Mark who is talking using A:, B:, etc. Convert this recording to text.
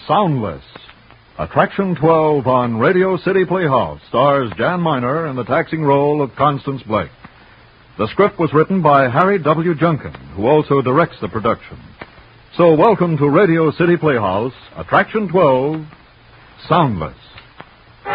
A: Soundless. Attraction 12 on Radio City Playhouse stars Jan Miner in the taxing role of Constance Blake. The script was written by Harry W. Junkin, who also directs the production. So welcome to Radio City Playhouse, Attraction 12, Soundless.